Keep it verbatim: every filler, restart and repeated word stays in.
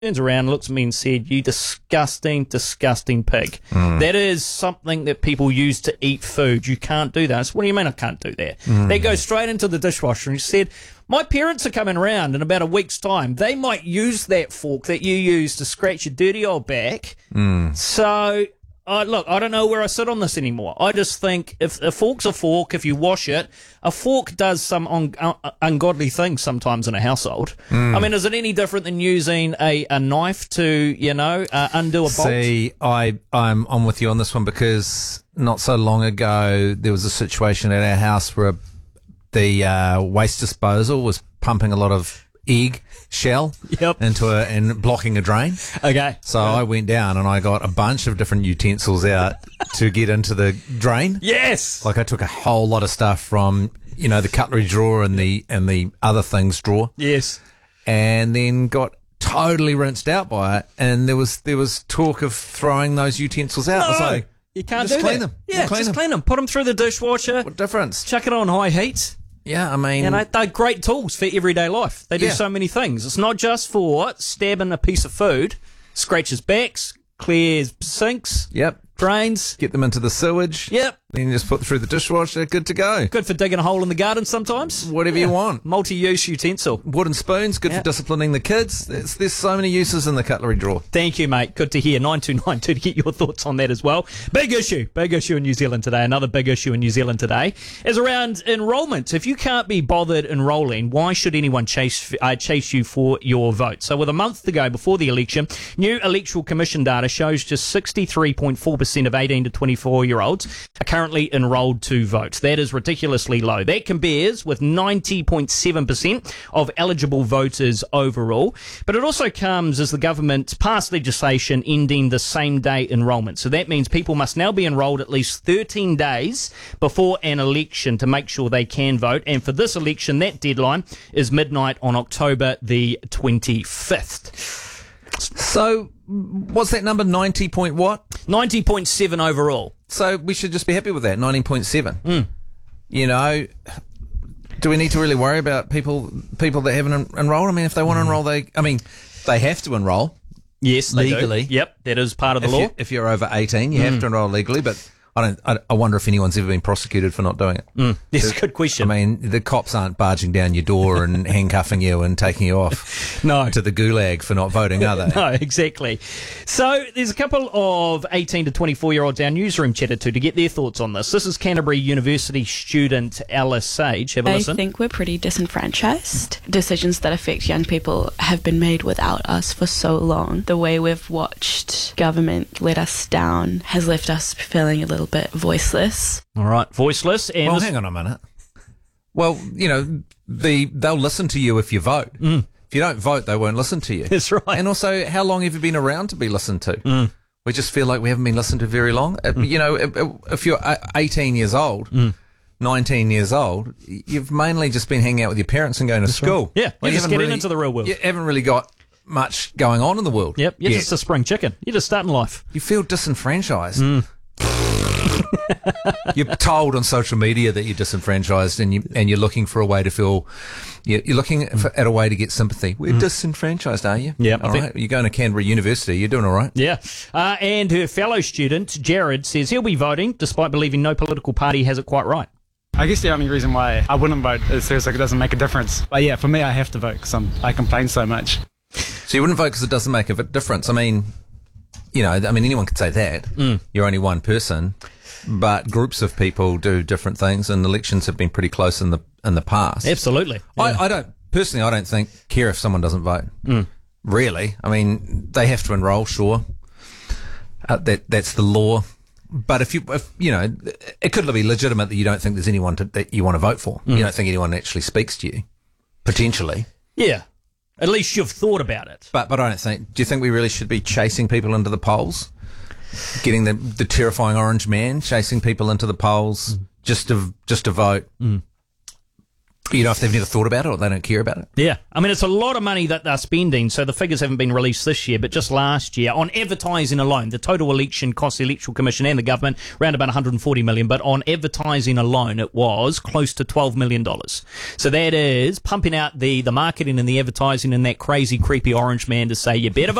turns around, looks at me and said, "You disgusting, disgusting pig." Mm. That is something that people use to eat food. You can't do that. I said, "What do you mean I can't do that?" Mm. They go straight into the dishwasher and he said, "My parents are coming around in about a week's time. They might use that fork that you use to scratch your dirty old back." Mm. So... Uh, look, I don't know where I sit on this anymore. I just think if a fork's a fork, if you wash it, a fork does some un- un- ungodly things sometimes in a household. Mm. I mean, is it any different than using a, a knife to, you know, uh, undo a bolt? See, I, I'm on with you on this one because not so long ago there was a situation at our house where the uh, waste disposal was pumping a lot of egg shell yep. into a and blocking a drain. Okay. So yeah. I went down and I got a bunch of different utensils out to get into the drain. Yes. Like I took a whole lot of stuff from, you know, the cutlery drawer and the and the other things drawer. Yes. And then got totally rinsed out by it. And there was there was talk of throwing those utensils out. No, I was like, you can't just do clean that. them. Yeah, clean just them. clean them. Put them through the dishwasher. What difference? Chuck it on high heat. Yeah, I mean... You know, they're great tools for everyday life. They do yeah. so many things. It's not just for stabbing a piece of food, scratches backs, clears sinks, yep, drains. Get them into the sewage. Yep. Then you just put through the dishwasher, good to go. Good for digging a hole in the garden sometimes. Whatever yeah. you want. Multi-use utensil. Wooden spoons, good yep. for disciplining the kids. There's, there's so many uses in the cutlery drawer. Thank you, mate. Good to hear. nine two nine two to get your thoughts on that as well. Big issue. Big issue in New Zealand today. Another big issue in New Zealand today is around enrolment. If you can't be bothered enrolling, why should anyone chase uh, chase you for your vote? So with a month to go before the election, new Electoral Commission data shows just sixty-three point four percent of eighteen to twenty-four-year-olds are currently enrolled to vote. That is ridiculously low. That compares with ninety point seven percent of eligible voters overall. But it also comes as the government passed legislation ending the same day enrolment. So that means people must now be enrolled at least thirteen days before an election to make sure they can vote. And for this election, that deadline is midnight on October the twenty-fifth. So what's that number? ninety point what? ninety point seven overall. So we should just be happy with that, nineteen point seven. Mm. You know, do we need to really worry about people people that haven't en- enrolled? I mean, if they want to enroll, they, I mean, they have to enroll. Yes, they legally. Do. Yep, that is part of the if law. You, if you're over eighteen, you mm. have to enroll legally, but I don't. I, I wonder if anyone's ever been prosecuted for not doing it. Mm. That's a good question. I mean, the cops aren't barging down your door and handcuffing you and taking you off no. to the gulag for not voting, are they? No, exactly. So there's a couple of eighteen to twenty-four-year-olds our newsroom chatted to to get their thoughts on this. This is Canterbury University student Alice Sage. Have a I listen. I think we're pretty disenfranchised. Decisions that affect young people have been made without us for so long. The way we've watched government let us down has left us feeling a little bit voiceless. All right, voiceless. And well, this- hang on a minute. Well, you know, the they'll listen to you if you vote. Mm. If you don't vote, they won't listen to you. That's right. And also, how long have you been around to be listened to? Mm. We just feel like we haven't been listened to very long. Mm. You know, if, if you're eighteen years old, mm. nineteen years old, you've mainly just been hanging out with your parents and going to That's school. Right. Yeah, well, you're you just getting really, into the real world. You haven't really got much going on in the world. Yep, you're yet. just a spring chicken. You're just starting life. You feel disenfranchised. Mm. You're told on social media that you're disenfranchised, and you and you're looking for a way to feel. You're, you're looking for, at a way to get sympathy. We're mm. disenfranchised, are you? Yeah, all right. You're going to Canterbury University. You're doing all right. Yeah, uh, and her fellow student Jared says he'll be voting, despite believing no political party has it quite right. I guess the only reason why I wouldn't vote is because it doesn't make a difference. But yeah, for me, I have to vote because I complain so much. So you wouldn't vote because it doesn't make a difference. I mean, you know, I mean, anyone could say that. Mm. You're only one person. But groups of people do different things, and elections have been pretty close in the in the past. Absolutely. Yeah. I, I don't personally. I don't think care if someone doesn't vote. Mm. Really, I mean, they have to enrol. Sure, uh, that that's the law. But if you, if, you know, it could be legitimate that you don't think there's anyone to, that you want to vote for. Mm. You don't think anyone actually speaks to you, potentially. Yeah. At least you've thought about it. But but I don't think. Do you think we really should be chasing people into the polls? Getting the the terrifying orange man chasing people into the polls mm. just to just to vote. Mm. You know, if they've never thought about it or they don't care about it. Yeah. I mean, it's a lot of money that they're spending. So the figures haven't been released this year, but just last year on advertising alone, the total election cost the Electoral Commission and the government around about one hundred forty million dollars, but on advertising alone, it was close to twelve million dollars. So that is pumping out the, the marketing and the advertising and that crazy, creepy orange man to say you better vote.